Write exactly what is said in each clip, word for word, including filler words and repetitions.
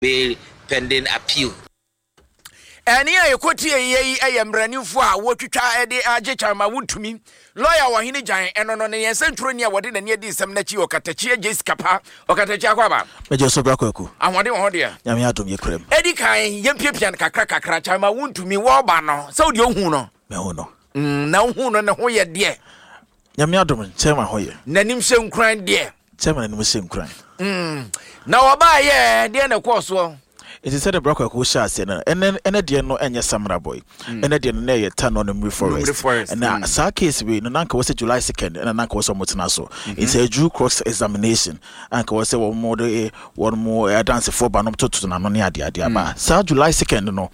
bail pending appeal. Eni ya yekoti ye ye mranifo a wotwitwa ede agye chama wuntumi lawyer wa hini jan eno no ne yensentro ni a wode na ne adi nsem na chi okatachie Jessica pa okatachie akwaba meje so bra kwaku ahode wo de nyame adom ye krem edi kan yempiapia kakra kakra chama wuntumi wo ba no se odi ohu no me ho no mm na ohu no ne ho ye de nyame adom chema ho ye nanim se nkran de chema nanim se nkran mm na oba ye de na koso. It is said a broker who shall say, and then and again no any Samra boy, and again no turn on the forest. And now, sa case we no nanka was July second, and nanka was almost naso. It's a due cross examination. Anka was one more one more dance for Banum to to Nanonia Diaba. Sa July second, no,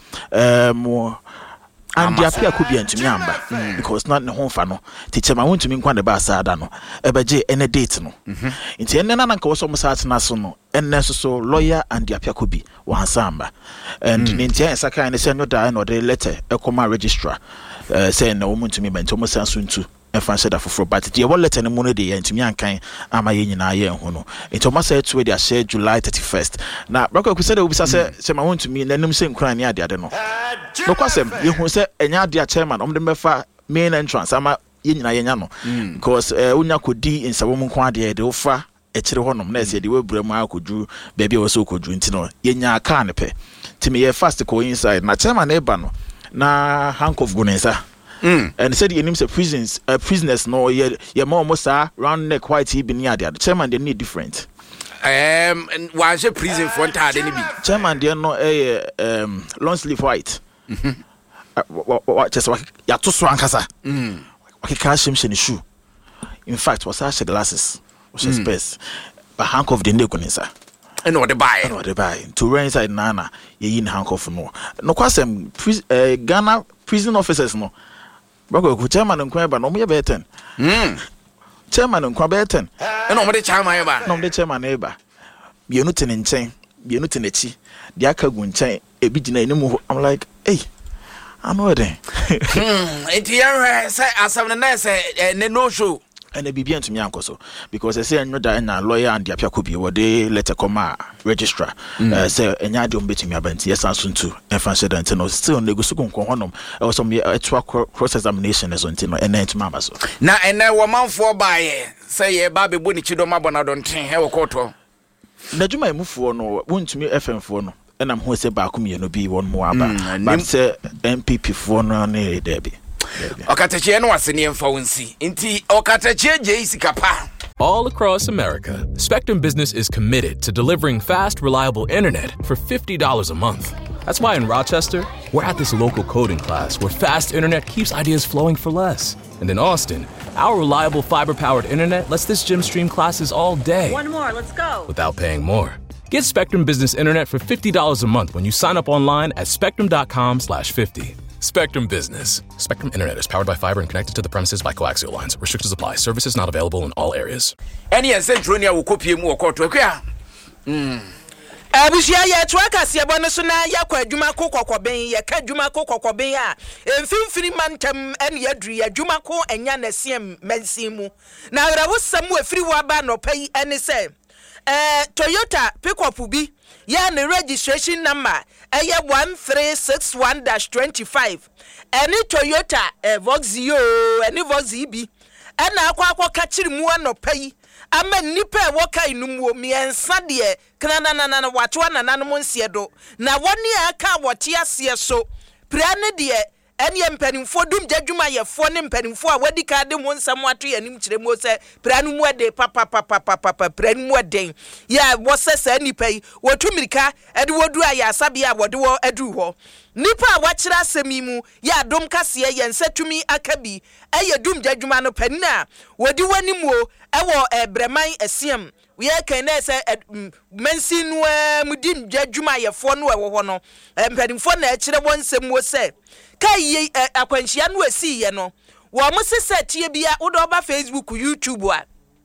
um. And the appeal could be into me, because not in home fano. Teacher, I want to mean quite a bar sadano. Ebaje any date no. Into any ananka was almost at nasono, and necessary lawyer and the appeal could be one samba. And in India, Saka and the senior die or the letter, a comma registrar, saying no woman to me, but almost soon too. And fancy that for but the one letter in the money day and to me and kind am I in a year hono. It almost said to their share July thirty first. Now, Broker could say, say, I want to me, and then same crying near the other no. No question, you who say, and ya dear chairman, on the mefa main entrance, I'm a yin yano. Because Unya could D in Sawum Quadia, the offer, a children, Nessie, the way Brema could do, baby also could do, you know, Yenya Carnepe. To me, a fast to go inside. Na chairman Ebano, na hank of Gunesa. Mm. And said your name's a prisons, uh, prisoners, no, ye, ye more almost round neck white, he been near the chairman, they need different. Um, and was a prison for entire any be chairman, they are no a um long sleeve white. Mm-hmm. Uh, what just what ya to swankasa. Mm. Okay, cash him in shoe. In fact, was such glasses, was his best. A hank of the nekonisa. And what they buy, and what they buy. To run inside Nana, ye in hank of no. No question, uh, Ghana prison officers no. Bako chairman and kweba no me beten. Mm. Chairman and kwabeten. And no me chairman eba. No me chairman eba. Bi enu ten nchen, bi enu ten echi. Di aka gu nchen e bi gina enimu. I'm like, "Hey, I know them." Hmm, enti yan say asam na say ne no show. And a bibian to me so because I say no da na lawyer and the apia could be what they letter comma registrar uh, say enya de ombeti me abanti yes anso ntu e fan sheda ntino still nego so kon honom e was some cross examination as until no ena ntuma ba so na ena wo manfo baaye say ye ba be boni chido mabona don ten he wo koto na djuma emufuo no wontumi F M fo no ena am ho se ba akom ye no bi won mo aba but say M P P fo no na dey be okatachie no waseni emfa wonsi nti okatachie Jessica pa. All across America, Spectrum Business is committed to delivering fast, reliable internet for fifty dollars a month. That's why in Rochester, we're at this local coding class where fast internet keeps ideas flowing for less. And in Austin, our reliable fiber-powered internet lets this gym stream classes all day. One more, let's go. Without paying more. Get Spectrum Business Internet for fifty dollars a month when you sign up online at spectrum.com slash 50. Spectrum Business. Spectrum Internet is powered by fiber and connected to the premises by coaxial lines. Restrictions apply. Services not available in all areas. Any centronia will copy mu okoto akwa. Mm. Abushia ye twaka se bono so na yakwa adwuma ko kokoben ye ka adwuma ko kokoben a emfimfiri mantem ene yadru ye adwuma ko enya na siem mansin mu na awrawo samu afiri wa ba no pai ene se eh Toyota pickup bi ya ne registration number eye one three six one dash twenty-five ene Toyota eh, Voxio ene Voxi bi ena akwa akwa ka kiri mu anopai ama nipa e woka inumu miensa de kana na na na watwa na nanom nsie do na woni aka wote ase so pra ne de ene empanimfo dum djadwuma yefo ne empanimfo a wadi ka de mo nsam ato yanim kire mo se pra no mu ade papa papa papa pra no mu den ya wo se sa nipa yi wotu mirika ede wodu aya asabe a wode wo adu ho nipa a wakira asemi mu ya dom kase ye nsatumi akabi eye dum djadwuma no panina wodi wanimu ewo ebreman asiem we can na say mensin wa mudim djadwuma yefo no ewo ho no empanimfo na akire wonsem wo se kai akwanhia no asi ye no wo mo sese tie bia wo do ba Facebook YouTube a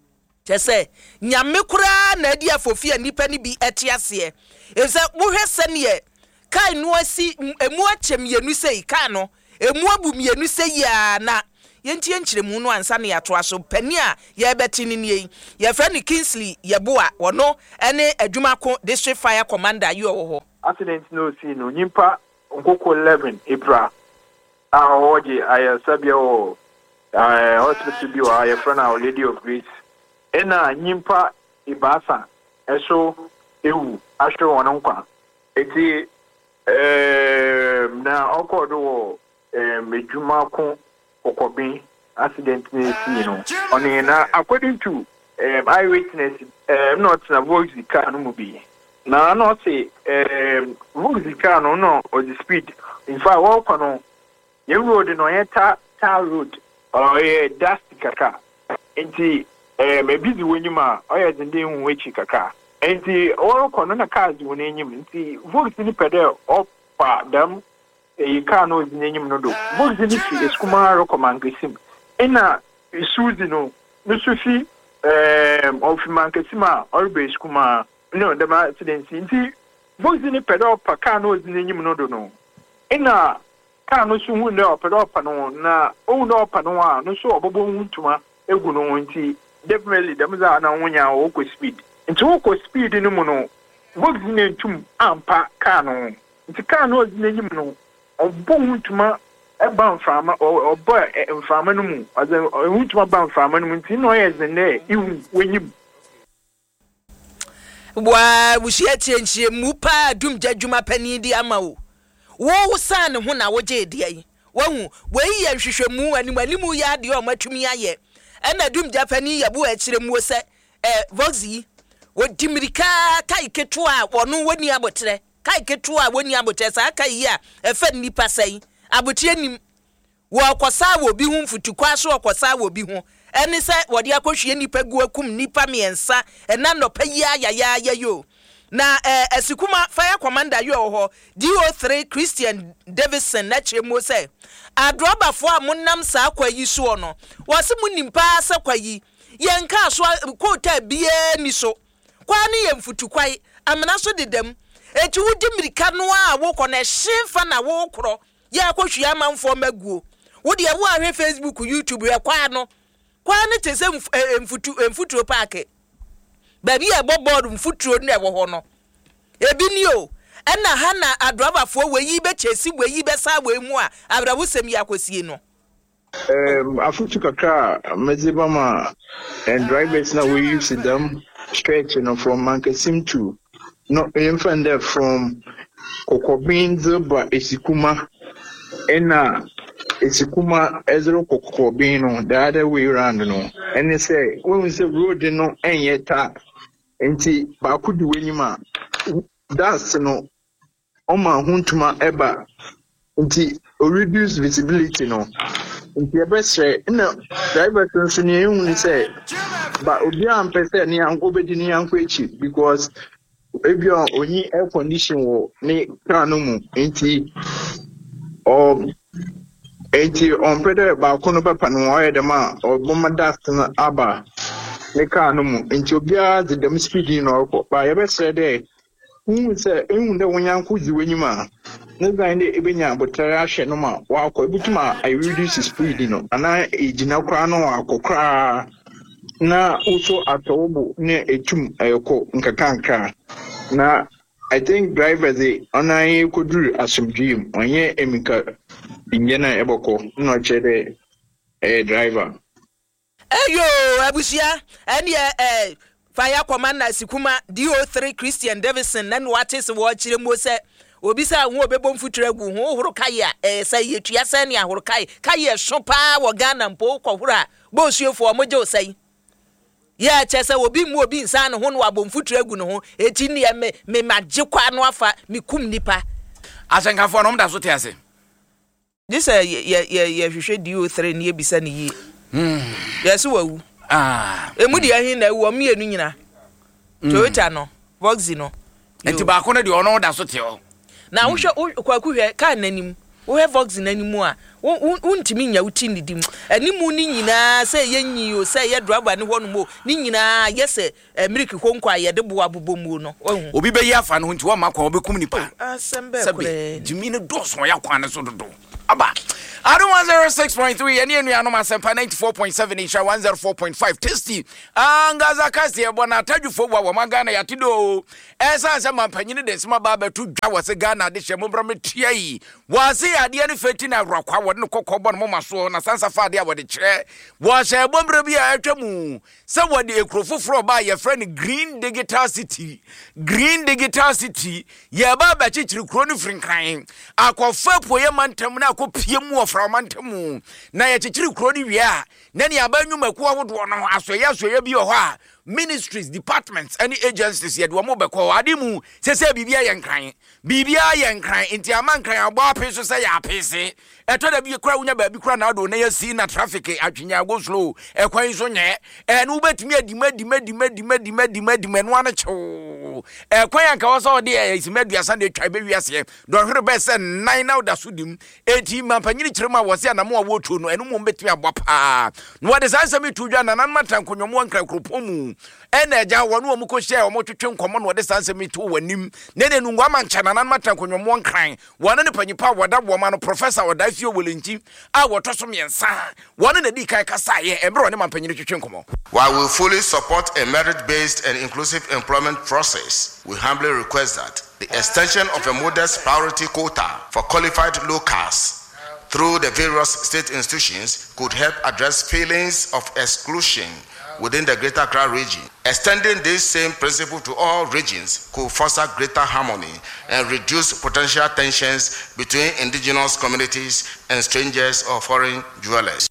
chese nyame kura na adi afofia nipa ni bi etiase e se wo hwese ne kai no asi emu achem yenu sei kai no emu abu mienu sei ya na yentie nkyeremu no ansa na yatoa so pani a ye beti ni nie ye friend Kingsley Yeboa wono ene adwumako district fire commander yi owo accident no see no nyimpa nkoko eleven April a oje aya sabia o eh hospital bi wa aya friend our Lady of Grace ena nyimpa ibasa eso ewu ahwe wono nkwa eti eh na okodo eh medwumako okobin accident na see no oni na according to um eyewitness um not na voice car no mu bi na no say um voice car no no or the speed in fact walk on ye road no ye ta ta road or ye dust kaka enti um e busy wenyuma o ye zinde hu wechi kaka enti walk on na cars won enyim enti voice ni pedal up dam e car no zinyim no do voice ni fi eskuma recommend gesim ina isuzi no no sufi um of mankesima or base kuma no the accident nti voice ni pedal pa car no zinyim no do no ina car no su hu no pedal pa no na o no pa no a no so obobo huntuma egu no nti definitely dem za na wonya o ko speed nti o ko speed no mu no voice ni ntum ampa car no nti car no zinyim no obo huntuma eba mfama obo mfama no mu aze huntuma ba mfama no mu nti no yeze ne iwu wenyim wa bushia tienchie mu pa dum jadwuma pani di ama wo wo san ho na wo je de ai wo hu we ye hwehwemu anim anim ya de o matumi aye ena dum japani yabu akire mu se eh voxi wo dimirika kai ketu a wono woni abotre kai ketu a woni abotre sa kai a efa nipa sai abotre nim wo akosa wo bi hu mfutukwa so akosa wo bi hu eni se wodi akohwie nipa gu akum nipa miensa ena no pa ya ya ya ya yo na eh esikuma fire commander yo ho D O three Christian Davidson na chemu se adroba fo amunam sa kwayi so no wose munimpa sa kwayi yenka so kota bie ni so kwa ne yemfutukwai amena so dedem eti wudi mirika no a wo kɔ na hemfa na wo korɔ ya akohwie amanfo maguo wodi e wo ahwe Facebook YouTube ya kwa no kwa ne tese mfutu mfuturo park baby e boboard mfuturo na wo ho no ebi ni o ena ha na adrobafo weyi be chesi weyi be sa we mu a abrabusem ya kosie no um afutu kakra mezibama and drivers now we use them stretch you know from Mankasim to no infant there from Kokobinzo ba Esikuma ena Esikuma ezero Kokobino the other way around no and they say when we say road no enyeta enti ba kudu wenyima that's no oma huntuma eba nti o reduce visibility no nti ebesre na driver so ni ehun ni say ba obi am pese ni anko bedi ni anko echi because ebi onyi air condition wo ni car no mu nti um enti on pede ba kono ba panu o yede ma oboma dust na aba ni car no mu nti obi a the dem speed no ko ba ebesre de hu se ehun de wonyanko ziwenyima ne zande ebenya abotare ahwe no ma wakọ ebutuma I reduce speed no ana ejina kra no akokra na uso atobo ne etum ayoko nkakanka na I think drivers they onai koduru asumdwim onye emika ingena eboko no chede eh driver eyo abusia ene eh fire commander Sikuma D O three Christian Davidson nan watis wo chire mo se obi sa hu obebom futura gu hu horo kai a eh sai yetua sa ne ahoro kai kai e so pa wo Ghana mpo kohura bo suefo mo je osai ya chese obi mu obi nsa no ho no abom futura gu no ho eti ne me me magye kwa no afa me kum nipa asenkafo no mda so te ase this eh ye ye ye hwehwe D O three ne ebisa ne yi mm yes wawu ah emudi ahin na wo mienu nyina Toyota no Voxi no enti ba ko na de ono da so te o na wo hwe kwaku hwe ka nanim wo he Voxi nanim a untimi nya uti nidim animu ni nyina se yenyi o se ye driver ne hono mo ni nyina yese America konkwa ye de bo abobomu no obi be yi afa no nti wo makwa obekum nipa asembe kure jimi ne doso ya kwa ne so dodo aba Ado one oh six point three and you know Masempa ninety-four point seven Isha one oh four point five Tasty Angaza Kasi Bona tell you for what Magana Yatido as I said my penny de Sma Baba to Jawas a Ghana de Shemobra was he at the end of Fetina Rock what no Cocobon Moma so na Sansa Fadia with the chair was a Bombrabia Etamu someone the Crofu Fro by your friend Green Digital City Green Digital City Yaba Chichi Crony Frank Aqua Fapo Yamantamna ko Piemu from Mantamu na ya chichiri kroni wia na ne abanyu maku ahodo no asoye asoye bi o ha ministries departments any agencies ye do mo beko adimu sese bibia ye nkran bibia ye nkran enti amankran abo apeso se ya apese eto da bi kura unya ba bi kura na do na yasi na traffic atwenya go slow ekwan so nye e no betimi adima dima dima dima dima dima dima no ana chew ekwan anka wo so de esimaduasa de twa be wiase do hwere be se nine now da sudim enti mampanyini kirema wo se na mo wo tuo no eno mo betimi abo pa no wo de sansami tudwa na nan matan konyomo nkran kropomu ene agya wo no mo ko share wo twetwe nkomo no de sansami to wanim nene nu ngwa mancha na nan matan konyomo nkran wo ne panyipa woda wo ma no professor woda fio wolenchi a wo to so miensa wo ne na di kai kasa ye emre ne mampanyini twetwe nkomo. While we fully support a merit-based and inclusive employment process, we humbly request that the extension of a modest priority quota for qualified locals through the various state institutions could help address feelings of exclusion within the Greater Accra region. Extending this same principle to all regions could foster greater harmony and reduce potential tensions between indigenous communities and strangers or foreign dwellers.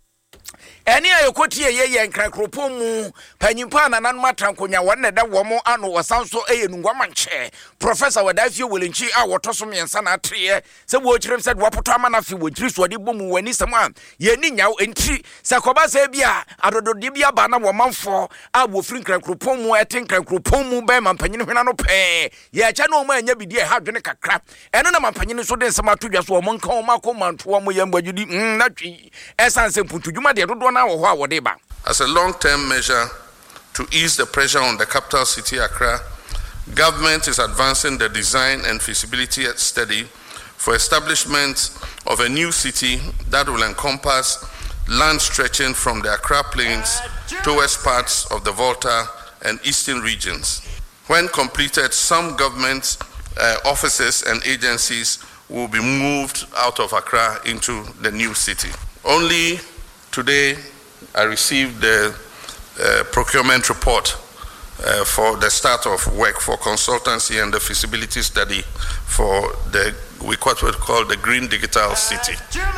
Eni ayokoti ye ye nkran kropomu panyimpa na nan matrankonya wonne da wo mo ano wasanso eye nungwamanche professor wadafie wolenchi a wotoso miensa na atreye se wo kirem se wopoto amana fi wo jiri so de bomu wani sam a ye ni nyaw enti se koba se bia adodode bia ba na wo manfo a wo firi nkran kropomu eten nkran kropomu be mampanyine hwena no pe ye cha no ma anya bidi e ha dwene kakra eno na mampanyine so de nsam atodwa so wo monka wo mako manto wo mo yambadudi mm na twi esanse mputudwuma de dodo as a long-term measure to ease the pressure on the capital city Accra, government is advancing the design and feasibility study for establishment of a new city that will encompass land stretching from the Accra Plains towards parts of the Volta and Eastern regions. When completed, some government uh, offices and agencies will be moved out of Accra into the new city. Only today, I received the uh, procurement report uh, for the start of work for consultancy and the feasibility study for the what we call the Green Digital City.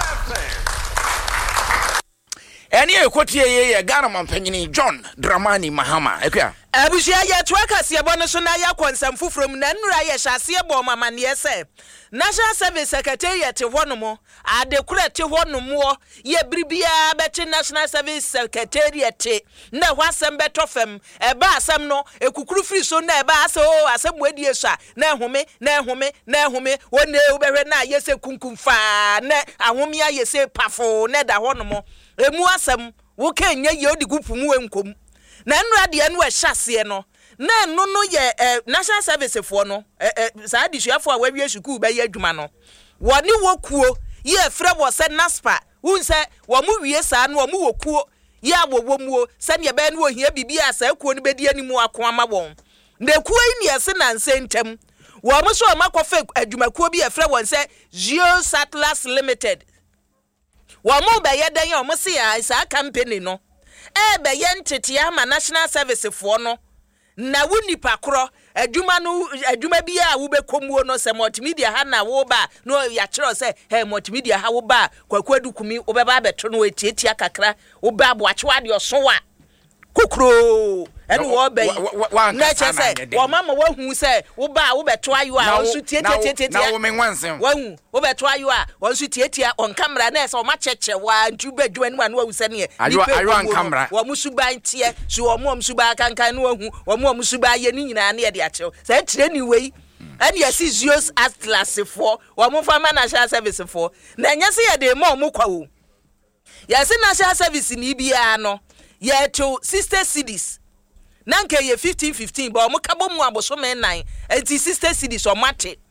Eni ekoti ye ye Ghana mampanyini John Dramani Mahama ekua abusia ye twaka se bo no so na ya konsam fufrom na nnura ye hyase bo mama ne se National Service Secretariat honomo adekura te honomo ye bribia beti National Service Secretariat na hwasem betofem eba asem no ekukuru free so na eba ase o asem wadie sha na ehome na ehome na ehome wone ubehwe na yese kunkumfa na ahome ya yese pafo na da honomo emu asem wo kenya ye odigupu mu enkom na nnura de enu ehyase no na no no ye eh, National Service for no eh, eh, sa adisuafo a wawie sukuu ba ye adwuma no woni wokuo ye frɛ wo se naspa unse wo mu wie sa no wo mu wokuo ye awowo muo se ne ba no ohia bibia sa kuo no bedi animu ako ama won na kuo yi ne se na nsentem wo mu so makofa adwumakuo bi ye frɛ won se Geo Satlas Limited wo mu ba ye dan ye wo mu se ya sa company no e be ye ntete ama National Service for no na wuni pakro adwuma no adwuma bia wo bekomuo no se multimedia ha na wo ba no ya kire se hey multimedia ha wo ba kwakwadu kumi wo be ba beto no etietia kakra wo ba aboachewa de osowa kokro ene wo be na che se wo mama wo hu se wo ba wo beto ayo a wo su tietietia na wo menwansem wo hu wo beto ayo a wo su tietia on camera na se wo ma cheche wa ntu badwa nu anu wo se ne ayo ayo on camera wo mu suban tie so wo mu suban kankan no hu wo mu suban ye ni nyina na ye de achew se tire ni wei ene ye si Zeus Atlas for wo mu fa National Service for na nya se ye de ma mo kwa wo ye se National Service ni bia no ye to sister cities nanke ye fifteen fifteen ba mo kabo mu aboso men nine enti sister cities o mate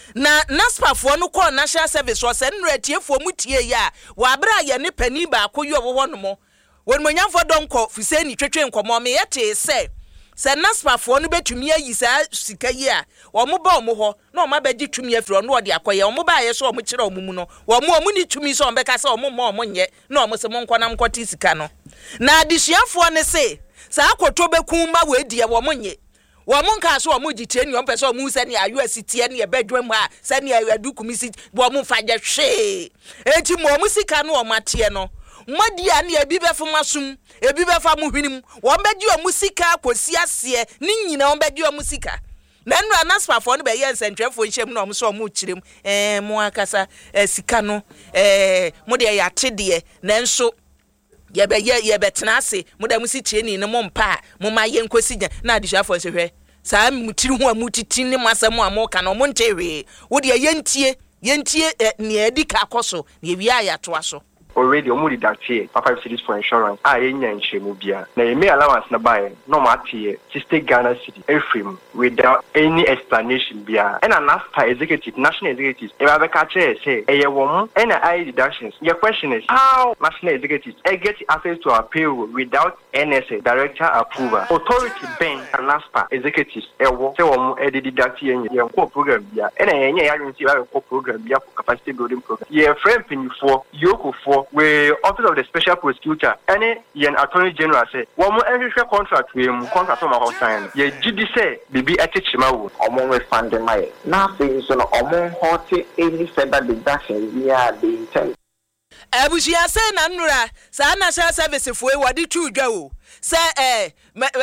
na naspafoɔ no kɔ national service wɔ sɛ nnura tiefoɔ mu tie ya wɔ abra yɛ ne pani baako yi ɔwɔ hɔ no mo wɔn monyamfo dɔnkɔ fiseni twetwe nkɔmɔ me yɛte sɛ sɛ naspafoɔ no betumi ayi saa sika yi a wɔn ba wɔn hɔ na wɔn abɛgye tumi afiri ɔno ɔde akɔyɛ wɔn ba ayɛ so wɔn kyerɛ wɔn mu no wɔn wɔn ni tumi so wɔn bɛka sɛ wɔn mma wɔn nyɛ na wɔn sɛ wɔn nkɔ nam nkɔte sika no na adesuafoɔ ne se saa akɔtɔ bɛkum ma wɔ edie wɔn nyɛ wɔn nka so wɔn gye tie ni wɔn pɛ sɛ wɔn sɛ ne ayo asitie ne ɛbɛdwam ha sɛ ne adukumi si wɔn fa gye hwee eti mo wɔn sika no wɔn ateɛ no Madia ni ebi befa masum ebi befa mu hwinim wo bedi o musika akosi ase ni nyina wo bedi o musika na nnu anasfafo no be ye nsentwefo nhyem na o so o mu kirem eh mo akasa eh, sika no eh mo de ya tede na nso ye be ye ye betena ase mo da musi tie ni no mo mpa mo ma ye nkosi nya na adisuafo se hwe saa mutiri ho amutiti ni masam amoka na mo ntewe wo de ye ntie ye ntie eh, ne edi ka koso ne wi ayato aso already already that here five cities for insurance ah enya nchemu bia na ye allowance na buy no matter sixty Ghana city every without any explanation bia and an after executive national executives e ba be ka che say e ye wo and I deductions your question is how national executives get access to our payroll without N S A director approval authority bank and NASPA executives e wo say wo e deduct ye ye ko program bia and enya ya yin si ba ko program bia for capacity building program ye friend pin for yoko for we office of the special prosecutor any yen attorney general say one more every contract we contract from our sign ye gidi say bibi etechima wo omo we fund my na say so no omo hot any further deduction we are the intent abusia say na nnura sa national service for we wadi tu dwa o say eh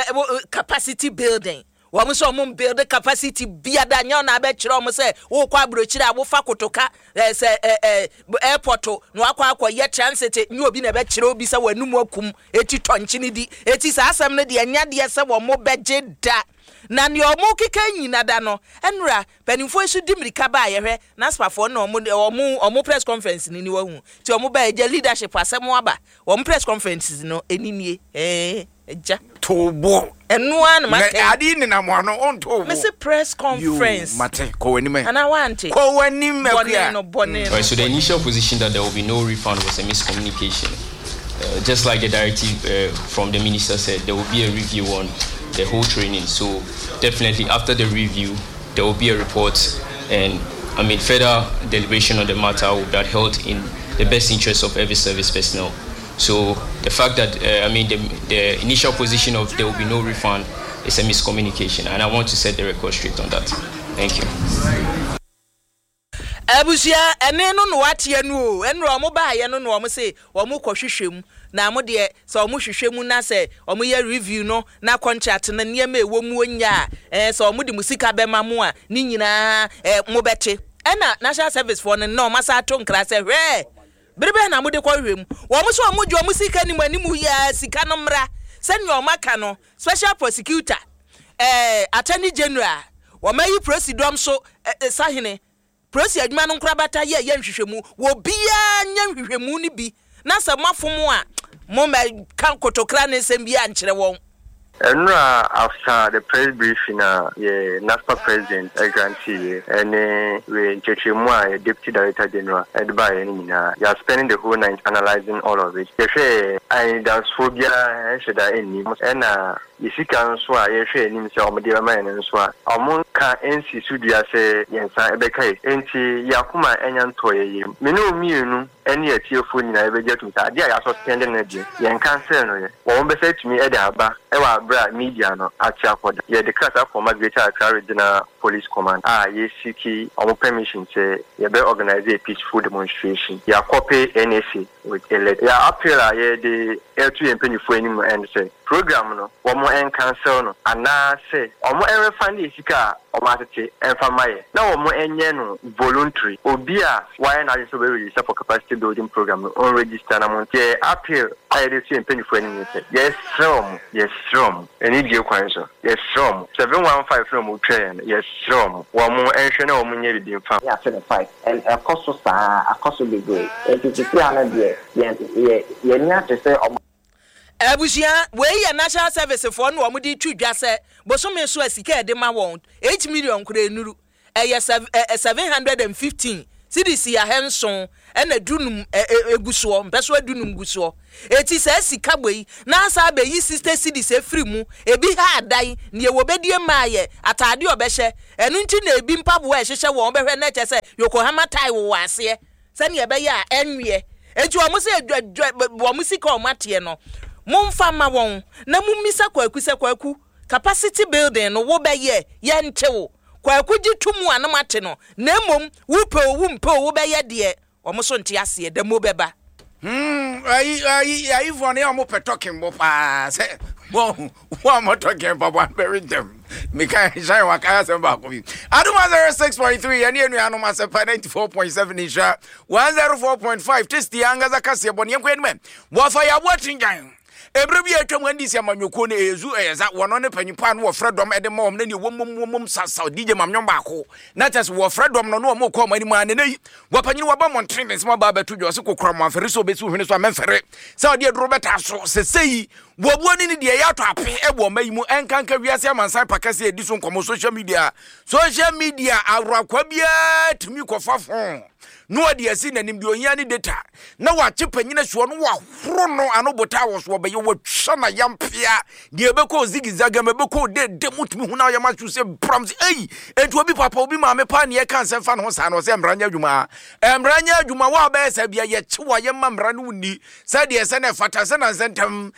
capacity building wɔn so wɔn build capacity bia da nya na be kyerɛ wɔn sɛ wo kwa brochire a wo fa kotoka sɛ eh airport no akwa akwa ye transit nyi obi na be kyerɛ obi sɛ wanum akum eti tonche ni di eti saa asɛm no de anya de sɛ wɔn bɛgye da na ne wɔn keka nyina da no enura panimfo isu di mirika ba yɛhwɛ na spafo na wɔn wɔn wɔn press conference ni ni wahu ti wɔn ba ɛgya leadership asɛm aba wɔn press conferences no eninie eh ɛgya tobo enua na make adi ni na mo no on tobo me say press conference you mate ko wani me ana wante ko wani me kuya no bonne. Right, so the initial position that there will be no refund was a miscommunication. Uh, just like the directive uh, from the minister said, there will be a review on the whole training. So definitely after the review, there will be a report, and I mean further deliberation on the matter will be held in the best interest of every service personnel. So the fact that uh, I mean the, the initial position of there will be no refund is a miscommunication, and I want to set the record straight on that. Thank you. Abusia ene no no atie no enro omo ba ye no no omo say omo kwohwehwem na mo de so omo hwehwemu na say omo ye review no na contract na niema ewo mu onya eh so omo de musika be ma mo a ni nyina eh mo bete ena national service for no no masa to nkra say hwe berebe na mo de kwahwem wo mo so omo dwo musika ni mani mu ya sika no mra sene omo aka no special prosecutor eh attorney general wo mayi president so eh, sahene prosi adwuma no nkrabata ye ye nhwehwemu wo bia nya nhwehwemu ni bi na se mafomo a mo ma kan kotokra ne sem bia nkyere won Enra after the press briefing uh yeah NASPA president I guarantee and uh, we Chechimwa deputy director general advise na you are spending the whole night analyzing all of it. Ye I that's phobia should I any and uh isika nso a ye hwe enim se omde ba man nso a omon ka nsi sudua se yensa ebekai enti yakuma enya ntoye yem me no mienu ene atiefo nyina ebeje tum sa dia ya suspend na die yen cancel no ye wo be say tumi e da aba e wa bra media no ati akoda ye the class for Greater Accra Regional Police Command ah ye siki omo permission say ye be organize a peaceful demonstration ya copy N S A with a letter ya appeal a ye the L two empenifo enim and say program no wo mo en cancel no ana say omo en refund isika omo atete enfa maye na wo mo enye no voluntary obi a why na so be register for capacity building program no on register na monte appeal I dey see empenifo enim say yes from yes from any die kwan so yes from seven one five from utwe yes from wo mo enhwe na wo mo nya bi mfa ya seven five and akoso sa akoso be great and to see another ye ye nya to say Abusia we ye national service for no omo di twudwa se bosome so asika e de ma won eight million kura enuru ɛyɛ seven hundred fifteen cedis ya henson ɛna dunum eguso mpeso adunum guso eti sa sika boyi na sa be yi sixty cedis efiri mu ebi ha adan ne ye wobedie maaye atade obehye enu nti na ebi mpabo a ehyehyɛ wo obehwe na kyese Yokohama tai wo ase se ne ebe ya enwie eti wo se wo musika o mate no momfa ma won na mummisa kwaku se kwaku capacity building no wo be ye ye ntewo kwaku gi tumu anam ate no na mom wo pe wo mpe wo be ye de omo so nte ase de mo beba hmm ai ai ai for ne omo pe talking mo pa se wo wo mo talking papa very them me kan shine wa kan se ba ko bi aduma zero six point three ene enu anu ma se ninety-four point seven insha one oh four point five test yanga zakase boni enko enme wo fa ya botinjan Every year, when this Yamanoko is a one on a penny pan or Fredom at the mom, then you womb womb South D J Mamma Bako. Not as war Fredom no more come any man in a weapon you about on train and small barber to your Soko Cromwell for so bits when it's a man ferret. So dear Robert Asso say, what one in the Ayata pay a woman and can carry us and San Pacassi this on social media. Social media are Raquabia to me for no idea seen and imbuiani data. No, what chip and in a swan, what frono and obotavos were by your shana yampia, the Abeko Zigzagamaboko dead, demut me who now you must say, Proms, eh, and to be papa will be my pania cancer fan was and was Embrania Juma. Embrania Juma Wabes, a bia yet two I am Mambranundi, said yes, and a fatasan and sent him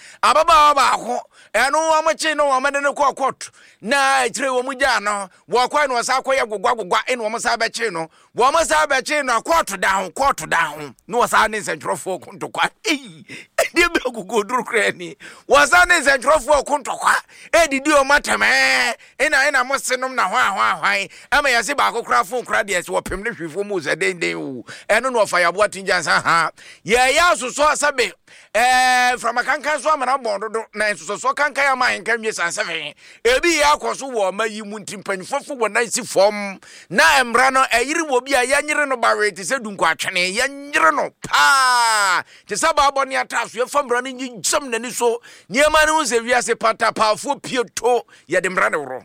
Ababa, and no amachino, a man in a court. Na three omujano, Wakwan was Aqua Guagua in Wamasabachino, Wamasabachino, quarter down, quarter down. No signs and trophy to quite. Eh, dear go do cranny. Was an and trophy to quite. Eh, did you matter, man? And I must send them now. Why? I may say Baco craft for credits or permanent reforms a day. I don't know if I have what in just ha. Yeah, yeah, so so sabe. Eh, from a cancan swam and a bond, so so can I mind can yes and seven. Ebi akwaso wo ma yi mu ntimpanfofo wo na si fom na emra no ayiri wo bia yanyere no bare te se dunko atwene yanyere no pa te sababo ne ataso efamra no nyisam nani so niema no se wiase pata paafo pieto ye de mra ne woro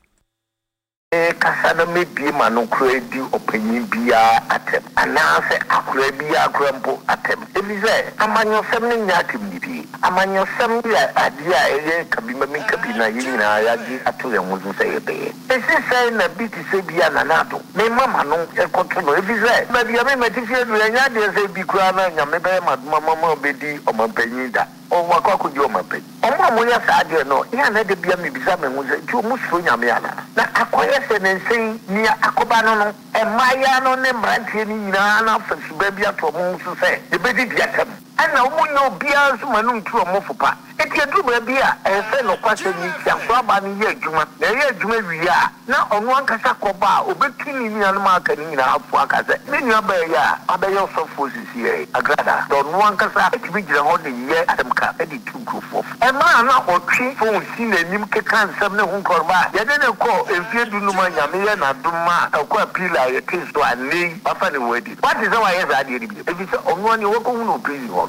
kasana mebi ma no kura di opanyin bia atem anase akura bia akrampo atem ebize amanyo sem ne nyatim ni bi amanyo sem ya adia eye kabima min kabina yina ya di ato ya muzu se ebe esi se na bi ti se bia na nato me mama no ekoto no ebize na bia me meti fie du nya de se bi kura na nya me be maduma mama obedi omampanyin da o wakwa ko di omampanyin omo mo ya sa ade no ya na de bia me bisa me muzu ti o musu nya me ala na akoye senensen ni akoba no no e maya no ne mrantie ni nyina na fasu ba bia to mo so se e bedi diatam ana omunyo bia so manu ntu o mo fopa eti edu ba bia e se no kwase ni tia so aba ni ye adwuma na ye adwuma wi a na onu ankasa koba obetini ni anu aka ni nyina afu aka se ni nyu aba ya aba yo so fo sisi e agrada do onu ankasa eti bi gira ho de ye adamka edi tu grofo e ma na otwi fo si na nim keka nsam ne ho korba ye de ne ko efie du numa nyame ye na duma akwa pila ye tiso ani afa ne wedi what is our yes ade bi e bi se onu ani wo ko hu no prison ho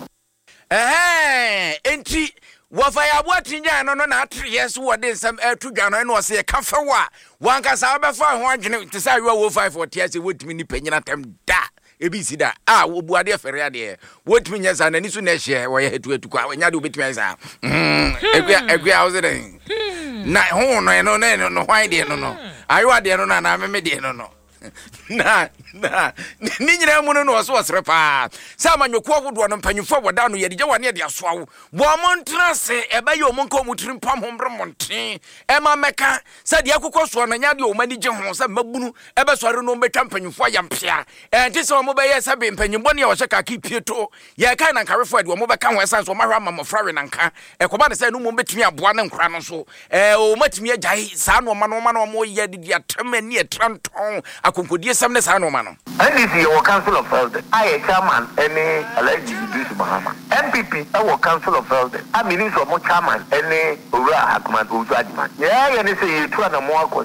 eh enti wafa ya botinja no no na atriye so wode nsam atudwa no se kafa wa wanka sa obefa ho adwene te sa wo five forty ase wotimi ni panyina tam da ebi sida ah wo buade fere ade wotimi nya sa nani so na hye wo ye hetu etu kwa nya de obetimi sa egua egua wo den na ho no no no no why de no no ayo ade no na na me de no no na na ni nyina mu no no so osrepa sa manyoko wodo no mpanyufo woda no yede wane de asoawo bo montra se eba ye omonko mutrim pam hombre monten ema meka sa de akokɔ so no nya de o mani gye ho sa mabunu eba sore no betwa mpanyufo yampia enti se omo be ye sa be mpanyimbo ne wo hye ka pieto ye kan na nkarefo de omo beka ho esa so mahwa mamofrawe nanka ekoba de se no mo betumi aboa ne nkra no so eh o matumi agyae sa no ma no ma no mo ye de atamani etranton akonkodie sam ne sa no ma no N D C your Council of Elders I chairman any Alhaji Idris Muhammad M P P our Council of Elders I minister of chairman any Ora Ahmad Ojuajiman yeah you say you two and more ko sampedi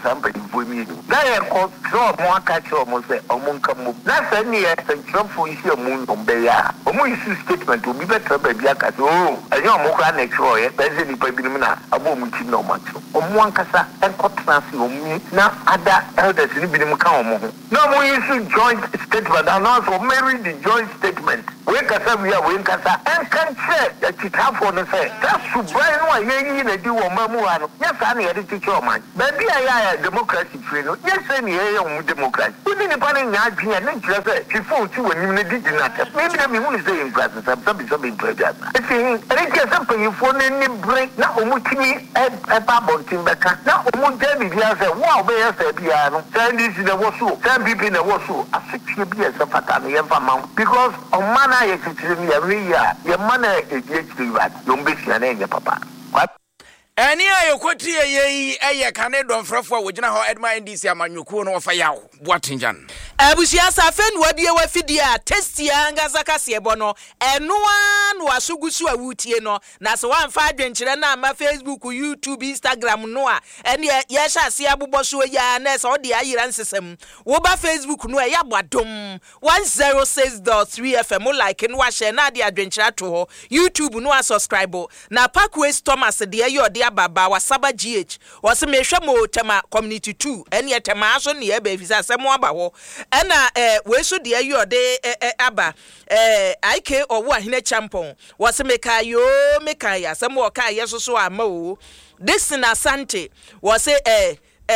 for me. That cause draw more catch or more say or moon come. That's any Trump for issue moon on Beya. Or more issue statement to be better by Biaka. Oh, I know more than a Troy, Benson by Binamina, a woman to no much. Or one cassa and cottonassi on me. Now other elders in Binamaka. No more issue joint statement and also marry the joint statement. When Cassa we are when Cassa and can say that it have on the say. That's to Brian why you do a mamuano. Yes, I need to teach your mind. Maybe I am democracy free. Yes, any young democrat. We didn't put in your opinion and just say before two and you did not. Maybe I mean, who is saying presence of something something prejudice. I think I get something you for any break now. Umutini a bubble timber. Now, Umutani, he has a wow, where's the piano? Send this in the wasu, send people in the wasu. A six years of Fatani and Famount. Because on mana is every year, your money is yet to be bad. Don't be your name, papa. What? Any I quote ye a Canadian frafwa with General Edma and D C Amanuku no fire. What in Jan? Abusia Safen Wabia Wafidia, Testia Ngazakasi Bono, and no one was Sugusu Wutieno, Nasa one five Chilena, my Facebook, YouTube, Instagram, Noah, and yet Yasha Siabu Bosu Yanes or the Iran system. Woba Facebook no Yabadum one zero six dot three F M like in Washa Nadia Adventure to YouTube no subscribe. Na Parkway Thomas the Ayo de Baba was Saba G H was a Meshamo Tema Community two, and yet a mason near babies as some more. Ena eh we so de ayo de aba eh I K or wa hine champon was meka yo meka ya some more kai yeso so ama o this na Asante was eh eh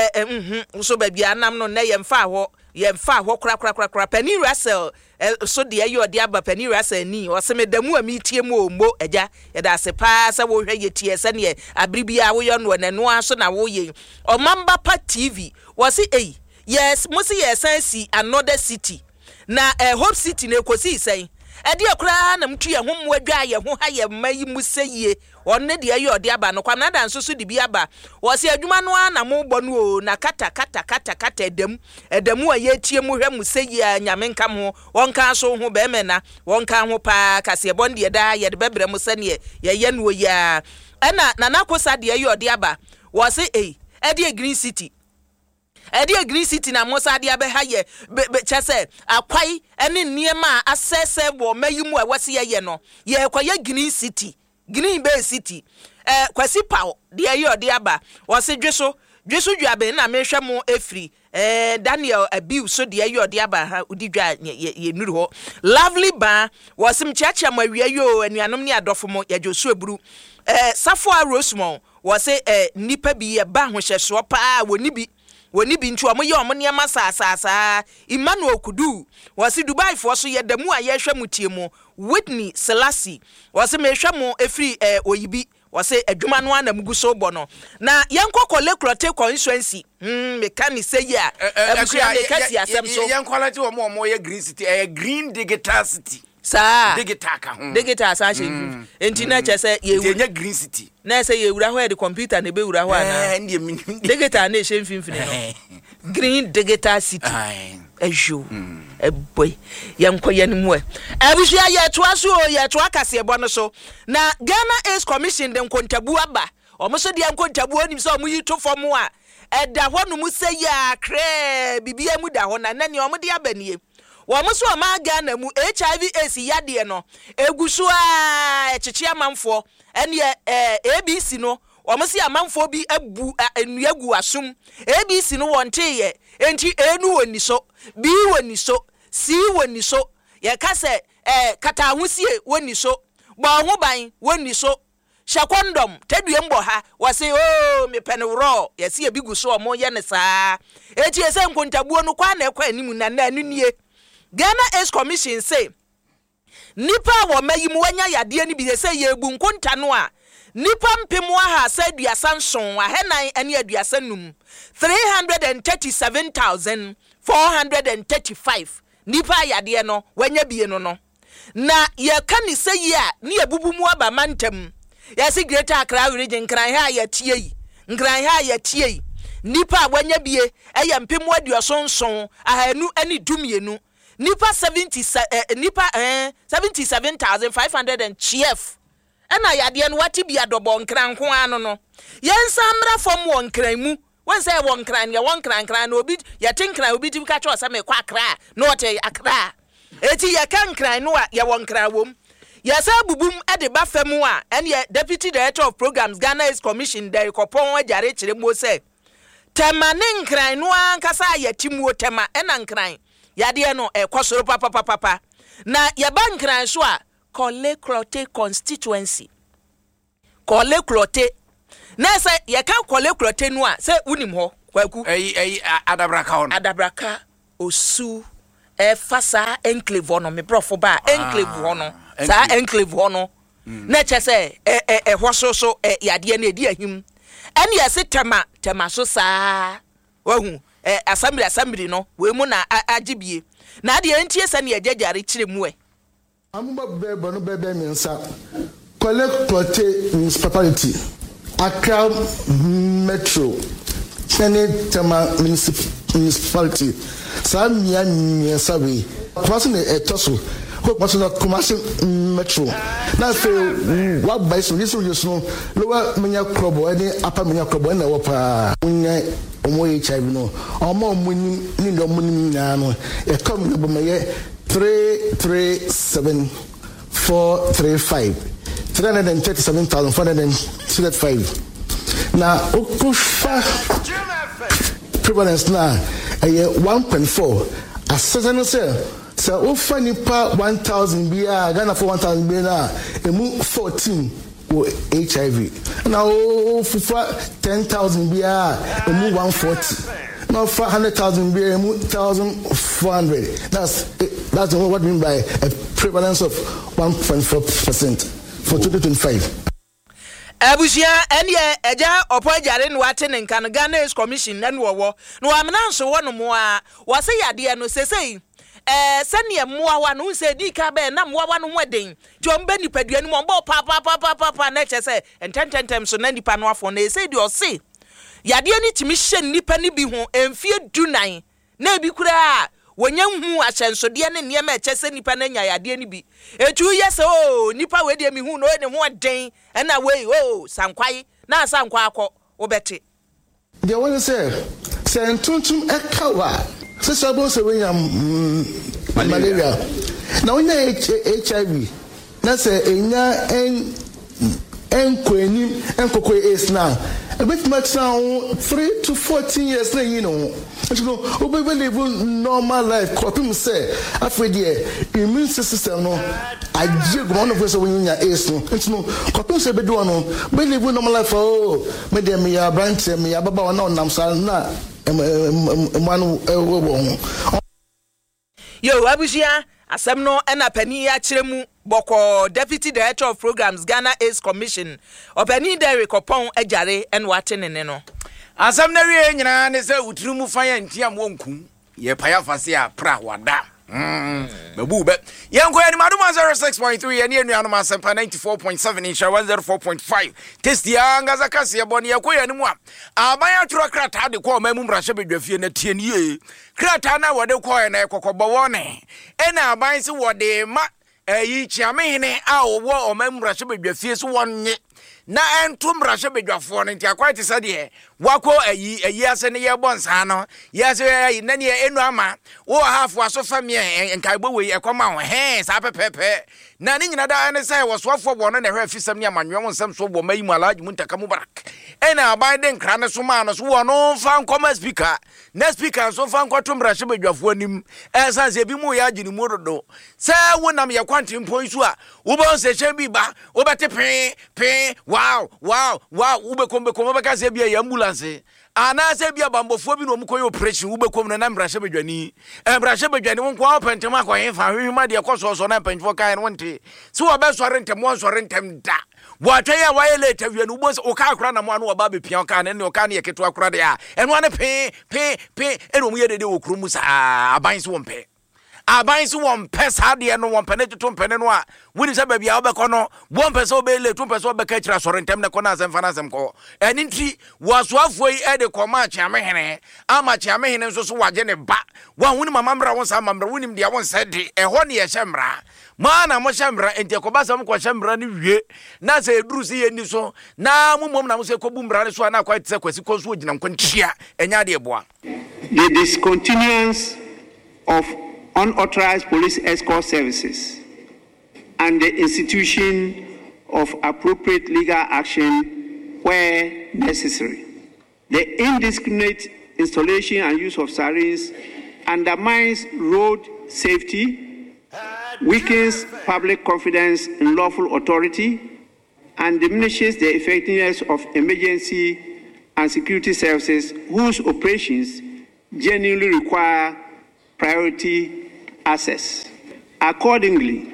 mhm so ba bia nam no na yemfa ho yemfa ho kra kra kra kra Penny Russell so de ayo de aba Penny Russell ni was me damu amitie mu ombo eja ye da se pa sa wo hwe yetie se ne abribia wo yo no na no aso na wo ye o Mamba Pa T V was eh yes, Musi yes, another city. Na a uh, Hope City ne kosi say. E dia kra na mtu ye ho mwadwa ye ho ha ye mayi museye. Onne de ayo de aba no kwam na dan so so de bi aba. Wo se adwuma no na mo bɔ no o na kata kata kata kata edam. Edamu a ye tie mu hwɛ museye nyame nkam ho. Wonka so ho be me na. Wonka ho pa kase bɔ de da ye de bebre mu sane ye ye no ya. Ɛna na nakosa de ayo de aba. Wo se eh e de Green City. Edi Green City na Musa dia be ha ye be chese akwai ene niema asese wo mayimu a wase ye no ye kwaye Green City Green Bay City eh kwasi paw dia ye odi aba wose dweso dweso dwabe na mehwe mu efri eh Daniel Abiu so dia ye odi aba ha odi dwa ye nuru ho Lovely Ba wose mchiacha mawie yo anuanom ne adofo mo ye Josu eburu eh Safo Rosemont wose eh nipa bi ye ba ho hyeso pa woni bi woni bi ntu omo ye omo ne ma sa sa sa Emmanuel Kudu wasi Dubai fo so ye damu a ye hwe mutie mu Whitney Selassie wasi me hwe mu efri eh, oyibi wasi adwuma no ana mugu so bɔ no na yenko kolekrote constituency mm me kan say ya abusia me kasi asem so yenko lati omo omo ye Green City eh Green Digital City sa digital ka ho digital sa she enti na che say ye ye Green City na say ye wura ho e de computer na be wura ho ana eh ndi mi digital na she mfimfini no Green Digital City ejo e boy yanko yanmu e abusia ye to aso ye to akase ebo no so na Ghana Ace Commission de nkontabu aba omo so de nkontabu onim so omo yi to fom a eda ho no mu say ya kre bibia mu da ho na na ne omo de abanie wo muso ma Ghana mu H I V AIDS yade no egusu a echichi amanfo ene eh A B C no wo muso amanfo bi abu enu agu asum A B C no wonte ye enti enu woni so bi woni so si woni so ye ka se eh kata ahusie woni so bo ho ban woni so shakondom tedue mbo ha wase oh me penwro ye se bi gu so o mo ye ne saa eti ese nkontabuo no kwa na ekwa animu na na anunie Ghana Ace Commission say nipa wo mayimu wanya yade ni bi say ye bu nkonta no a nipa mpemu aha sa aduasa nson ahenan ene aduasa num three hundred thirty-seven thousand four hundred thirty-five nipa yade no wanya bie no no na ye kan say ya ni ebubu mu aba mantem ye say Greater Accra region kran ha ya tie yi nkran ha ya tie yi nipa wanya bie eye mpemu aduasa nson ahanu ene dumienu nipa seventy uh, nipa eh seventy-seven thousand five hundred and chief ena yade no wati bia dobo nkran ko ano no yensa mra fom wo nkran mu When say one cran, ya one cran cran, no bit, ya think cran, obi to catch us, I may quack cry, not a cry. Eti ya can cry, no, ya one cry womb. Yes, I boom at the Bafemua, and yet Deputy Director of Programs, Ghana is commissioned, the Copon, Jarich, will say. Temanin cry, no one cassa, ya Timu Tema, and uncrying. Yadiano, a cosoro papa papa. Na ya ban cry, swa, Cole Clote constituency. Cole Clote. Na say ye kan Cole Clote no a say unim ho kwaku eh eh adabraka on adabraka osu e fasa enclave no me brofo ba enclave ho no sa enclave ho no na che say eh eh eh hwoso so eh yade na edi ahim ene ye se tema tema so saa wahu eh assembly assembly no we mu na agibie na de entie se na ye jajare kire mu e amba bebe no bebe mi nsa Cole Clote municipality Accra Metro, Senate Tema Municipality, Samia Sabi, person a tussle, who was not commercial metro. Now, say, what by so this will know, lower Minya Club or any upper Minya Club and Wapa, Omo H I V no, or more winning in the money, a coming of my three three seven four three five. three hundred thirty-seven thousand four hundred thirty-five. Now, Okufa prevalence now a one point four. As Satan said, so Ufa Nipa one thousand B R, Ghana for one thousand B R, a move fourteen with H I V. Now, Ufa ten thousand B R, a move one forty. Now, five hundred thousand B R, a move one thousand four hundred. That's that's what we mean by a prevalence of one point four percent. For twenty twenty-five. Abusia enye eja opojare no ate ne nkan Ghana Commission na no wo no amna nso wo no mo a wo se yade no sesei eh sene moa wa no se di ka be na moa wa no mweden ti o mba nipadua no mo pa pa pa pa pa pa na che se entententem so na nipa no afo na se di o se yade ni timi hye nipa ni bi ho emfie dunan na bi kura wonya hu ahyensode ne ne ma eche se nipa na nya yade ni bi etu yes o nipa we de mi hu no ne ho den na we o sankwai na sankwa akọ obete de won say say ntuntum ekawa se sabo se we yam malaria na wonya H I V na say enya en enkwani enkoko is now a bit much now three to fourteen years na you know you know we live normal life copim say after the immune system no aje go one of us when you is no you know copim say be do no we live normal life oh me dem ya branch me ya baba na onam sal na manu ewo yo abusia asem no na pani ya kiremu boko Deputy Director of Programs Ghana Aids Commission opani Derek Opon ajare en watene ne no asem na wie nyina ne se uturumu fanya ntiam wonku ye paya fase a pra wada mm babu be yenko ya ni maduma zero six point three ye ne anuanu masempa ninety-four point seven insha one oh four point five test ya ngaza kase ye boni ye ko ya ni mu a abaya tro krata de ko mamu mrahye bedwafie na tie ni ye krata na wode ko ye na ekokobo wone ena aban se wode ma eyi chiamehene a owo omamu mrahye bedwafie so wonye na entum mrahye bedwafo no nti akwai te sade wako ayi ayi ase ne ye bonsa no yase ayi na ne enu ama wo hafu aso famie nkaibo we ekoma ho he sa pepepe na ni nyina da ne sai wosofo bo no na hwe afisam ne amanwem nsam so bo mayi mu alaji muntaka mubarak ena aban de nkra ne so ma no so wo no fa nkoma speaker na speaker so fa nkwato mrahye bedwafo anim esanse bi mu ya agini mu dodo sa wonam ye kwante mpon su a wo bon se che bi ba wo bete pe pe wow wow wow ube kombe kombe baka se bia ambulance ana se bia bambofo bi no mkoy operation ube kom na mbrahye bedwani e mbrahye bedwani won kwa opentem akoye fa hwehuma de koso so na penfo kan wonte se wo be sore ntem won sore ntem da watwa ya waye later wi no ubos o ka akra na mo anu oba be pia ka na ne o ka ne yeketo akra de a eno ane pe pe pe eno mu ye dede wo krumu sa aban se won pe aban so won pesa de no won pene tutu pene no a woni se bia obekọ no won pesa obele tu pesa obeka kira soro ntem ne kọ na asem fa na asem kọ eni ntri wasoafo yi e de kọ ma chiamehene ama chiamehene nso so waje ne ba wa huni mama mra won sa mamra wonim dia won se de ehọ ne ye hyemra ma na mo hyemra enti ko basam ko hyemra ne wie na se eduru se ye ni so na momom na mo se ko bu mra ne so na kwa tse kwasi ko so ogina nkwantia enya de boa. The discontinuance of unauthorized police escort services and the institution of appropriate legal action where necessary. The indiscriminate installation and use of sirens undermines road safety, weakens public confidence in lawful authority, and diminishes the effectiveness of emergency and security services whose operations genuinely require priority access. Accordingly,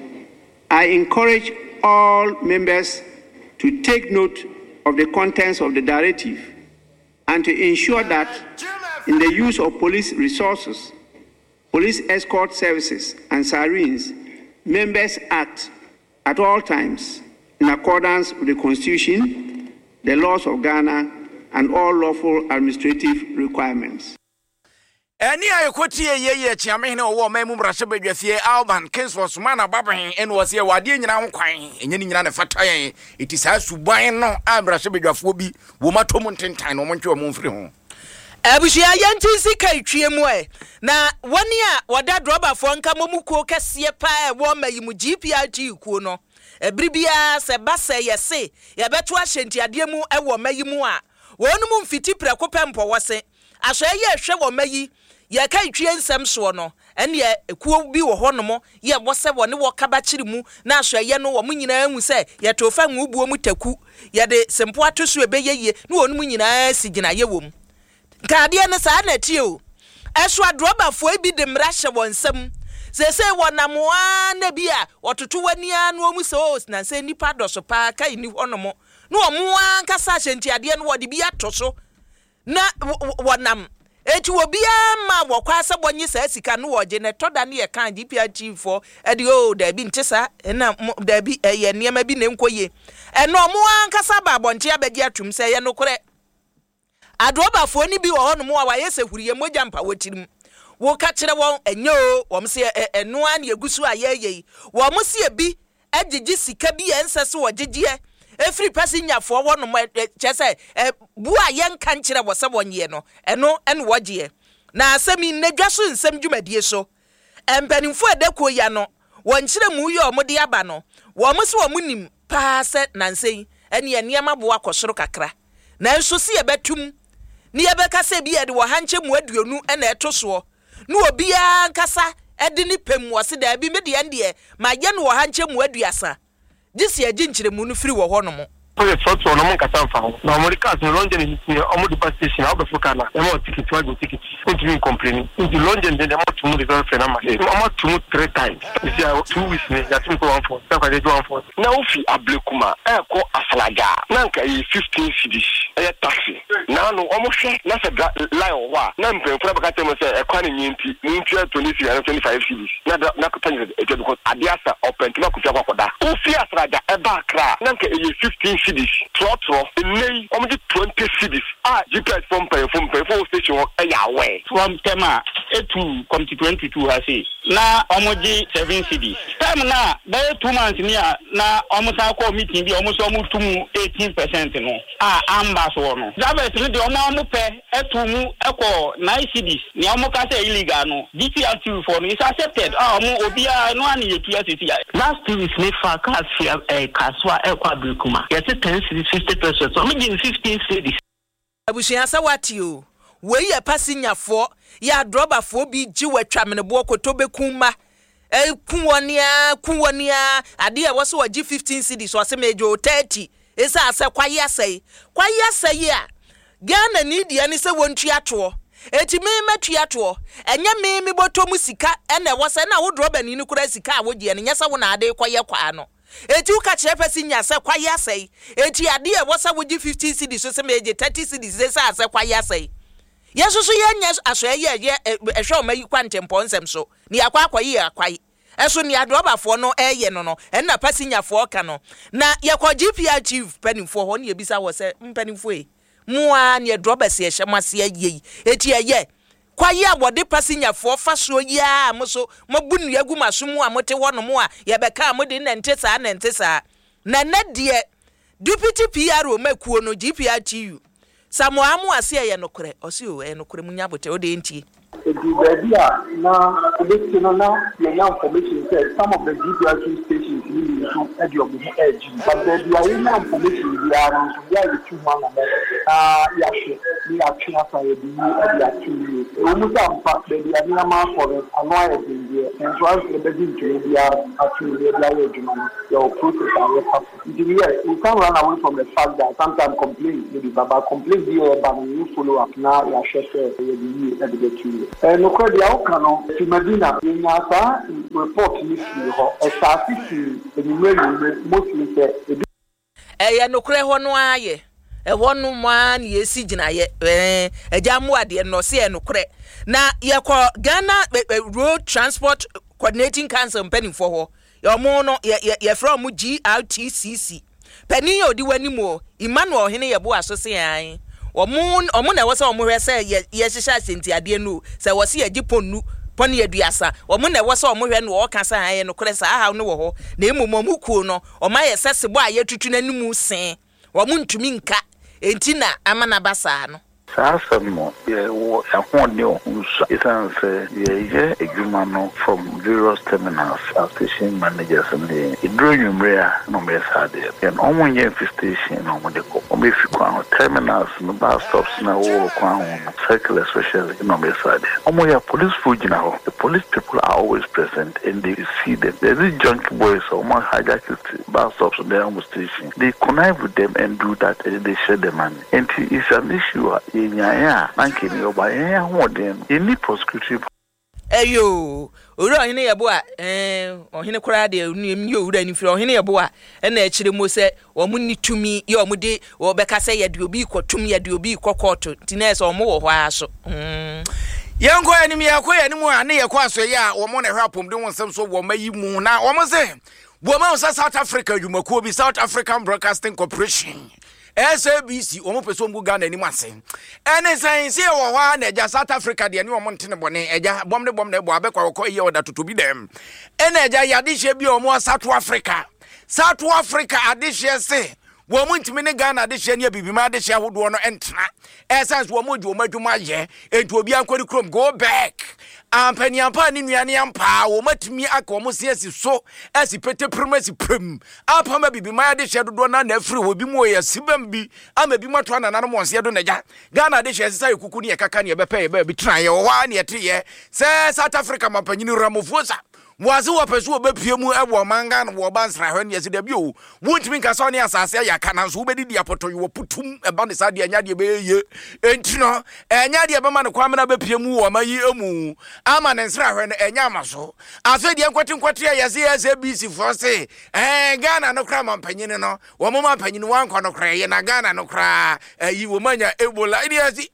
I encourage all members to take note of the contents of the directive and to ensure that in the use of police resources, police escort services, and sirens, members act at all times in accordance with the Constitution, the laws of Ghana, and all lawful administrative requirements. Eni ayekoti ye ye chiamehene owo mamu brashe badwafie Alban Kingsford Sumana Babahin en wose ye wade nyina ho kwan enye ni nyina ne fata yen iti saa suban no abrashe badwafo bi wo matom ntentan no montwe mo mfiri ho abushia yanti sika itwiem e na woni a wada droba fo nka momukuo kese pa e wo mayimu G P R T kuo no ebribia se base yese ye beto ahyenti ade mu e wo mayimu a wonum mfiti preko pempo wose ahwe ye hwe wo mayi ye ka itwie nsem so no ene ekuo bi wo honom ye wose wone wo kaba kiri mu na ahwe ye no wo munyina ahu se ye tofa nwubuo mu taku ye de sempo atoso ebeyeye na wonum nyina sigina ye wom kade ne sa na tie o eso adroba fo bi de mra hye wonsem sese wonamoa na bia ototo wania no mu so na se nipa doso pa kai ni honom no omoa nkasa hyenti ade no wode bi atoso na wonam eti obia ma wokwasa bonyi sa sika no woje ne toda ne ye kan D P R T for edi o da bi ntesa na da bi ye niam bi ne nkoye eno omoa nkasa ba bonche abegi atum se ye no kore adroba fo ni bi wo hono mo wa ye se huriye moja mpa wotirim wo ka kire won enye o wo mse eno an yegusu ayeye wo mse bi agigi sika bi ensese wo gigie efri pasi nyafo wo no chese bu aye nka nkire wo se wonye no eno en wogie na asemi nedwaso nsem dwumadie so empanimfo edeko ya no won kire mu ye omode aba no wo mse wo munim pa se nansei ene ye niam abo akosoro kakra na enso si ebetum ni yebeka se bi ede wo hanche mu aduonu ena etoso no obia nkasa ede ni pem wo se da bi me de ende ma ye no wo hanche mu aduasa disi agi nkyere mu no firi wo ho no mo Oye so no mon kasa mfa ho na America no London ni omo di station na obefuka na e mo ticket wa go ticket continue complaining in the London they want to move the girlfriend am say omo to move three times this year two weeks ni ya tim ko one for so kwa dey do one for na ofi ablekuma e ko aflaga na nka e fifteen cedis e taxi na no omo hwe na se line wa na mpemfura baka temo se e kwa ni nyinti nyinti twenty cedis twenty-five cedis na na ko tanya e because adiasa open to ko kwa koda ofi aflaga e ba kra na nka e fifteen cedis trotro nei omji twenty cedis ah G P S from pay from pay for station e ya we from tema etu come to twenty-two ha say na omji seven cedis time na by two months ni na omusa ko meeting bi omuso omutum eighteen percent no ah amba so no Javert ni de omo omo pe etu mu eko nine cedis ni omo ka say illegal no D P R T for no is accepted ah omo obia no ani yetu asisi last two weeks ni fa ka fia eh kaswa ekwa brikuma yes ten cedis fifty percent so me fifteen cedis abushia sawati o we ye pasinyafo ya drobafo bi jiwe twamenebo kotobekuma eh kunwonia kunwonia ade e woso wagi fifteen cedis so asemejo thirty esa ase kwaye asai kwaye asai a Ghana ni dia ni se wontu ato eti me matu ato enye me me botomu sika ene wose na wo droba ni ni kura sika a wo die ne nyesa wo na ade kwaye kwa no eti uka chepesi nya se kwaye asai eti ade e wosa wogi fifteen cedis so se meje thirty cedis esa ase kwaye asai Yesu so yenya aso ye ye ehwe o mayi kwantempɔ nsɛm so ni akwa akwayi akwai eso ni adrobafo no eye no no enna pasinyafo ka no na yekɔ G P R chief penifo ho ne yebisa wo sɛ mpenifo e mua ne adrobase ye hyemase ye eti eye kwayi abode pasinyafo fa so ya mo so mabu nu agu masomu a mote ho no mo a ye beka mo de nante saa nante saa na na de deputy P R o makuo no G P R Chief Samuel amu ase ye nokore osi o e nokore munya bote o de ntie the idea now this no now the information said some of the G P R Chief stations really to edge of the edge but the idea information we are so we are two one ah yeah we are trying to do the actually almost am the idea ma for it annoy the and so as the begin to we are actually the idea your process and your yes we can run away from the fact that sometimes complain the baba complain here but you follow up now you share the the Eh no kwa dia okano ti Medina nya sa report ni fi ho e sa fi enimere mostly say eh ya no kure ho no aye e ho no ma na yesi gina ye eh eja mu ade no se e no kure na ye ko Ghana Road Transport Coordinating Council mpani fo ho ye mo no ye ye from G R T C C pani odi wani mo Emmanuel hene ye bo aso se an omun omun na wose omu hwese ye ye hyehyɛ senti ade nu se wose ye giponu pon ye duasa omun na wose omu hwe no o kasa aye no kore sa ha no wo ho na emomom kuo no o ma ye sesebo a ye tutu nanimu sen omun ntumi nka enti na amana basa no Saasamo ye wo ahode ohunsa isanse ye ye edwuma from various terminals station managers and the idronumrea no me sade and omonye station no mo de ko o me fi kwa terminals no bus stops na wo kwa ho circle especially no me sade omoya police fugina ho the police people are always present and they see them there is junk boys or man hijack bus stops on the station they connive with them and do that and they share the money and it's an issue yeah, thank you. But yeah, what then? You need prosecutive. Eyo, ora hine ye bo a eh ohine kura de niem ye ora ni firi ohine ye bo a e na akire mo se wo mu ni tumi ye o mu de wo beka se ye de obi kotum ye de obi kokoto tina se o mo wo hwa aso mm yanko anim ye akọ anim a na ye kwa aso ye a wo mo na hwa pom de wonsem so wo mayi mu na wo mo se wo ma South Africa dwumakuo bi South African Broadcasting Corporation S A B C omo peso mbu Ghana ni mase ene science wo hwa na eja South Africa de ne omo ntene bone eja bom ne bom ne bo abekwa wo ye oda totobi dem ene eja yade hye bi omo South Africa South Africa ade hye se wo mo ntimi ne Ghana ade hye ne bibima ade hye hodo no entena essence wo mo dwo madwuma ye enti obi ankori krom go back ampani ampa ni nuane ampa wo matimi aka wo siasi so asi pete promesi prem apa ma bibima ade hye dodo na na afiri wo bi mo ye sibam bi ama bi mato na na mo nse do na ja Ghana ade hye sesa ekuku ne kaka ne bepa ye ba bi tran ye wo wa ne yete ye se South Africa mampanyini Ramaphosa wazi wa pesu obepie mu ebo manga no wo bansra hwe ne yesi da bi o wontimi nka so ne asase ya kana so obedi dia poto yo putum eba ne sa de anya de be ye enti no enya de be ma ne kwamena bepie mu wo mayi emu ama ne nsra hwe no enya amaso aso de nkwati nkwati ya yesi S A B C for say eh Ghana no kra mampanyini no wo mo mampanyini wanko no kra ye na Ghana no kra yi wo manya Ebola idi yesi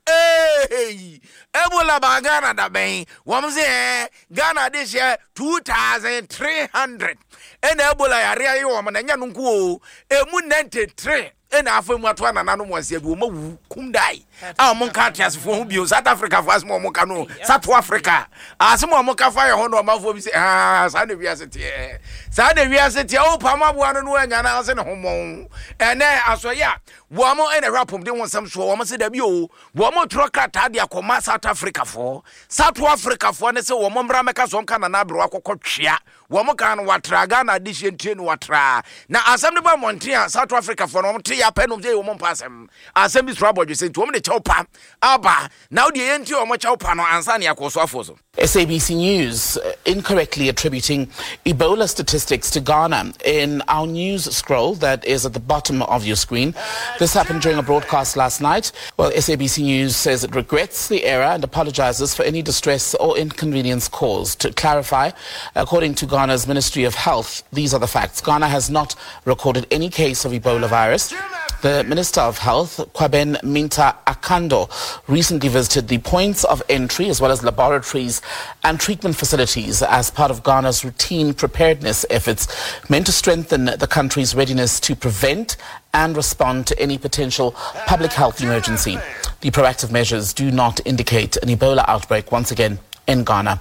eh Ebola ba Ghana da ben wo mo say Ghana de share two thousand three hundred and Ebola area yo ma na nya no nko emu ninety-three ena afemu ato na nanu mo asia bi o mawu kumdai a mo nka tiasefo ho bio South Africa fo asmo mo ka no South Africa asmo mo ka fa ye ho no mafo bi se ah sa de wiase tie sa de wiase tie o pa mabo anu no anya na ase ne ho mo ene asoya wo mo ene rapom de wonsam so wo mo se da bi o wo mo tro krata de akoma South Africa fo South Africa fo ne se wo mo mra meka so nka na na abro akokọ twea wo mo kan watra Ghana addition tie no watra na asem de ba montia South Africa fo no mo tie ya penom je wo mo pasem asem bi trouble je se to mo de chaupa aba now the enti o mo chaupa no ansa ne akoso afoso. S A B C News uh, incorrectly attributing Ebola statistics to Ghana in our news scroll that is at the bottom of your screen. This happened during a broadcast last night. Well, S A B C News says it regrets the error and apologizes for any distress or inconvenience caused. To clarify, according to Ghana's Ministry of Health, these are the facts. Ghana has not recorded any case of Ebola virus. The Minister of Health, Kwaben Minta Akando, recently visited the points of entry as well as laboratories and treatment facilities as part of Ghana's routine preparedness efforts meant to strengthen the country's readiness to prevent and respond to any potential public health emergency. The proactive measures do not indicate an Ebola outbreak once again in Ghana.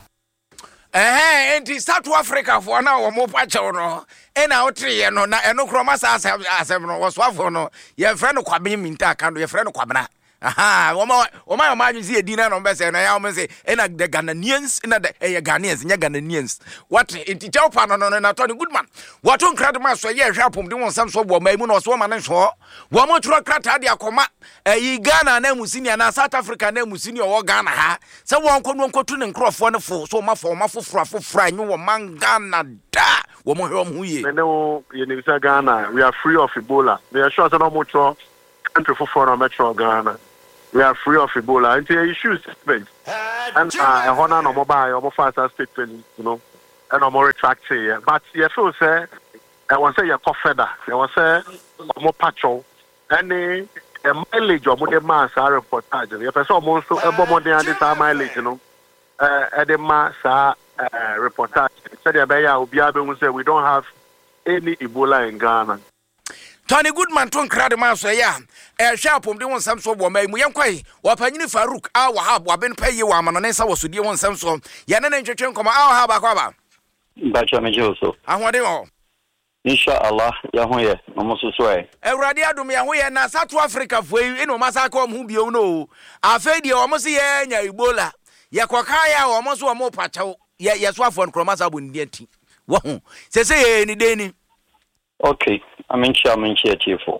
Eh, enti South Africa for na wo mo pa chew no e na otre no na eno kroma sa asem no wo swafo no ye frɛ no Kwaben Minta Akando ye frɛ no Kwabena. Aha, woma woma yo manyu si edina no be say na ya wo say e na the Ghanaians na the eh, Ghanaians nya Ghanaians. What enti chew pa no no na Tony Goodman. What on cradma so ye hwe apom de won sam so bo mai mu no so ma ne so. Wo mo tro krata de akoma eh Ghana na musini na South Africa na musini o Ghana ha. Se won kono nkotu ne nkrofo ne fo so ma fo ma foforo afoforo anyu wo man Ghana da. Wo mo hwe om hu ye. Me no ye ni say Ghana, we are free of Ebola. We are sure say no mo tro country foforo na metro Ghana. We are free of Ebola. And the issue statement. And a honor no mobile or faster statement, you know, and no more retract here. But you feel say, I want to say you're confederate. I want to say more patrol. And the mileage of the mass are reportage. If I saw most of the more than this mileage, you know, uh, the mass are reportage. Said the say we don't have any Ebola in Ghana. Tony Goodman ton krade ma so ya eh hwe apom de won sam so bo mai mu yenkwai wa panyini Farouk a wa ha wa ben paye wa amano ne sa wo so die won sam so ya ne ntwetwe nkoma a ha ba kwa ba ba cha me joso ahode ho inshallah ya ho ye no so so e Ewrade adom ya ho ye na South Africa foi eno masaka om hu bio no afei de o mo se ye nya Ebola ye koka ya o mo so o mo pachaw ye ye so afon kromasa bo ndi ati wo ho se se ye ni de ni. Okay, I'm in sure I'm in sure cheerful.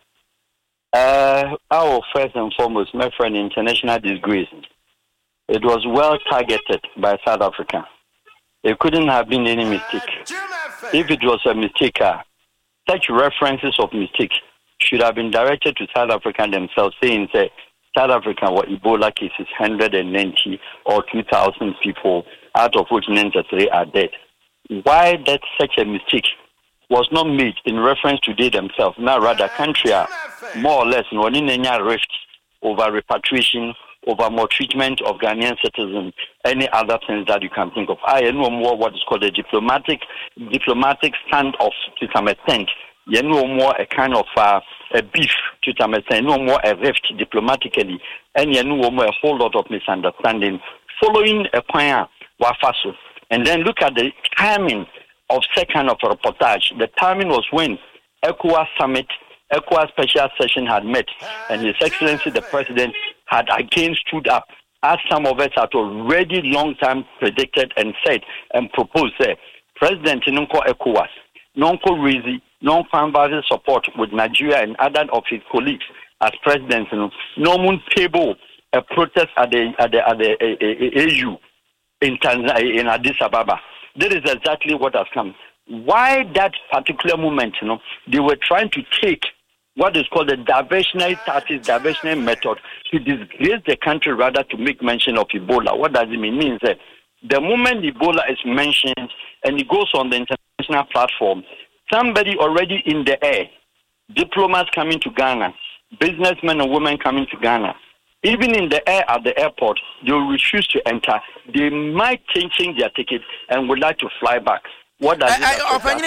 Uh, our first and foremost, my friend, international disgrace. It was well targeted by South Africa. It couldn't have been any mistake. If it was a mistake, uh, such references of mistake should have been directed to South Africa themselves, saying, say, South Africa were Ebola cases, one hundred ninety or two thousand people, out of which ninety-three are dead. Why that such a mistake was not made in reference to they themselves, now rather country are more or less no any rift over repatriation, over more treatment of Ghanaian citizens, any other things that you can think of. I know more what is called a diplomatic diplomatic standoff to some extent. You know more a kind of uh, a beef to some extent, no more a rift diplomatically, and you know more a whole lot of misunderstanding following a point wafaso. And then look at the timing of second of a reportage. The timing was when ECOWAS summit, ECOWAS special session had met, and His Excellency the President had again stood up, as some of us had already long time predicted and said and proposed. Uh, President Nunko ECOWAS, Nunko Rizi, non-family support with Nigeria and other of his colleagues as presidents, you know, no moon table a protest at the at the at the A U in Tanzania, in Addis Ababa. That is exactly what has come. Why that particular moment, you know, they were trying to take what is called the diversionary tactics, diversionary method to disgrace the country rather to make mention of Ebola. What does it mean? It means that the moment Ebola is mentioned and it goes on the international platform, somebody already in the air, diplomats coming to Ghana, businessmen and women coming to Ghana, even in the air at the airport, they will refuse to enter. They might change, change their ticket and would like to fly back. What does it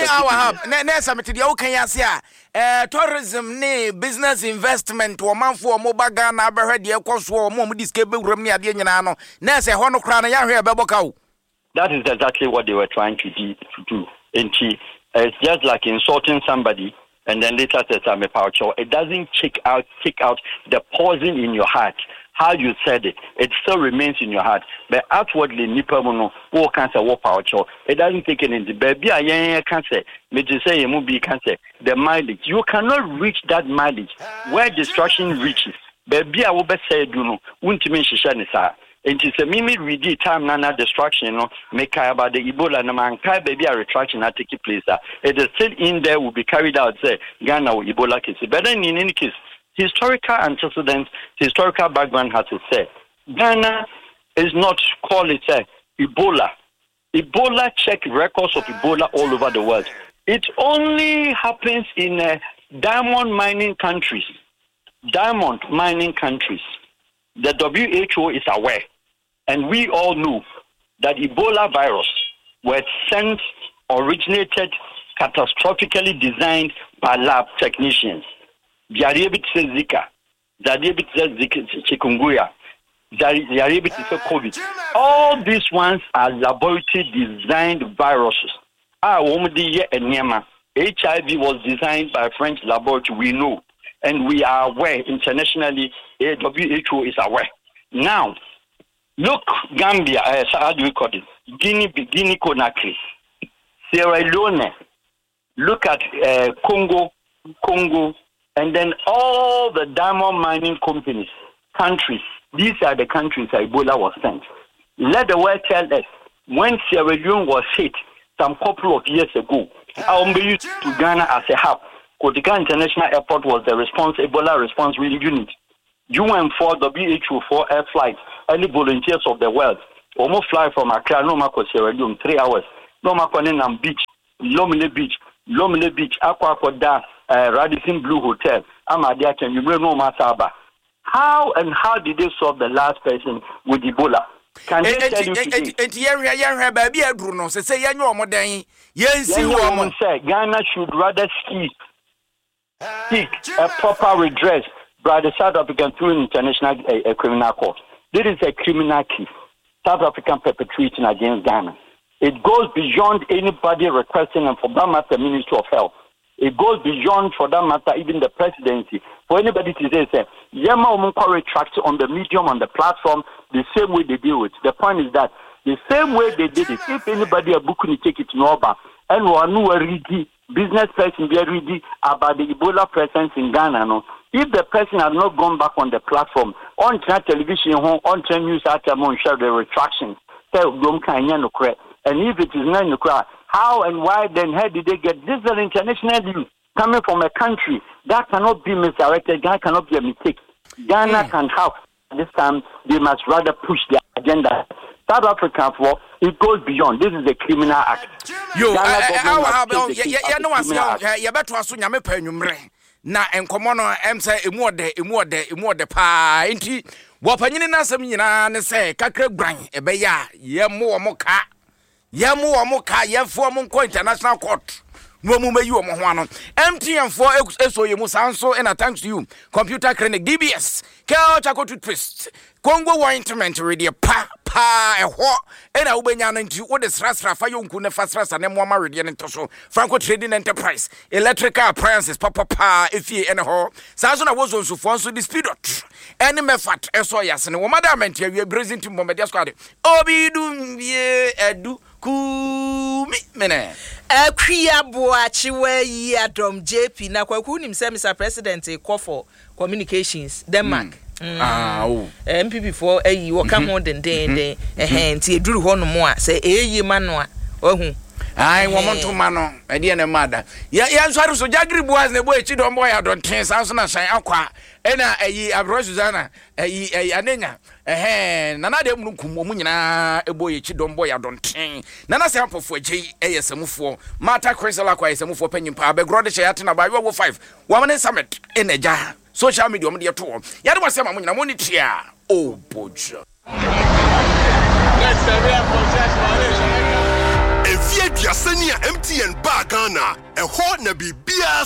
mean? Tourism, ne business investment, or man for mobile Ghana, Aberhead, the Ecosso, or Momodiscape, Romania, Dianano, Nessa, Honocrana, Yahya Babocao. That is exactly what they were trying to do. To do. And she, it's just like insulting somebody and then later says I'm a power chow. It doesn't check out, check out the poison in your heart. How you said it, it still remains in your heart. But outwardly, nipa mono, who cancer, war power chow. It doesn't take it into baby. I cancer. Me to say you be cancer. The mileage you cannot reach that mileage where destruction reaches. Baby, I will be say you know. Won't mean she shanisa. And it's a mimi read time nana destruction, you know, make about the Ebola and man kai baby a retraction that take place. It is still in there will be carried out, say Ghana or Ebola case. But then in any case, historical antecedents, historical background has to say Ghana is not called it uh, Ebola. Ebola check records of Ebola all over the world. It only happens in uh, diamond mining countries. diamond mining countries, the W H O is aware, and we all know that Ebola virus was sent, originated, catastrophically designed by lab technicians. Diarrhea Zika, Diarrhea chikungunya, Diarrhea COVID. All these ones are laboratory designed viruses. Ah, H I V was designed by French laboratory, we know, and we are aware internationally. W H O is aware. Now, look, Gambia, uh, how do we call it? Guinea, Guinea Conakry, Sierra Leone. Look at uh, Congo, Congo, and then all the diamond mining companies, countries. These are the countries that Ebola was sent. Let the world tell us when Sierra Leone was hit some couple of years ago. I used to Ghana as a hub. Kotika International Airport was the response Ebola response unit. U N four, W H O four air flights, any volunteers of the world. Almost fly from Accra, no Mako Sierra Leone, three hours. No Mako Nenam Beach, Lomile Beach, Lomile Beach, Aqua Koda, uh, Radisson Blue Hotel, Amadia, and you know Masaba. How and how did they solve the last person with Ebola? Can they tell you today? Ghana should rather seek, seek a proper redress by the South African through international uh, criminal court. This is a criminal case South African perpetrating against Ghana. It goes beyond anybody requesting, and for that matter, Ministry of Health. It goes beyond, for that matter, even the presidency. For anybody to say, say Yema Omunko retract on the medium, on the platform, the same way they deal with it. The point is that the same way they did it, if anybody a book can take it to Noba, and one who are ready, business person be ready about the Ebola presence in Ghana, no. If the person has not gone back on the platform, on television, on news, on share the retractions, and if it is not how and why then how did they get this? Is an international news coming from a country that cannot be misdirected. Ghana cannot be a mistake. Ghana mm. can have this time. They must rather push their agenda. South Africa, for it goes beyond. This is a criminal act. Yo, how about you know what? You better assume you me penyumre. Na enkomo no em say emu ode emu ode emu ode pa enti wopanyini na asem nyina ne say kakra gwan ebe ya ye mo wo ka ye mo wo ka ye fo mo ko international court no mu mayi wo ho ano M T N for eso ye mu sanso and thanks to you computer clinic D B S Kel Chaco twist Congo ointment ready pa pa eho ena ubenya no nti wo de srasra fa yonku ne fasrasa ne mo ma ready ne to Franco Trading Enterprise electrical appliances papa pa efie ene ho sanso na wo zonso fo so the speed dot ene mefat eso yase ne wo madam enti awie brazil team bombedia squad obi du ye edu ku mi mene Akria boachi we yi Adom J P na kwaku nim say Mister President e call for communications Denmark. Mm. Ah oh. M P P for ayi wo ka ho den den den eh nti eduru ho no mo a say eyi ma no a ohu. Ai wo monto ma no e de na mada. Ya ya nso so jagri boas na bo echi do mbo ya don ten sanso na shan akwa ena ayi Abro Susanna ayi ayi anenya eh nana de mu kum mu nyina ebo echi do mbo ya don ten nana se amfofo agyi eyesamufo mata Crystal akwa eyesamufo panyimpa abegro de cheyate na ba wo five wo mane summit eneja social media mo de to ya de wasema mo nyina mo ni tia o bojo. Efie Biasania M T N ba Ghana, e ho na bibia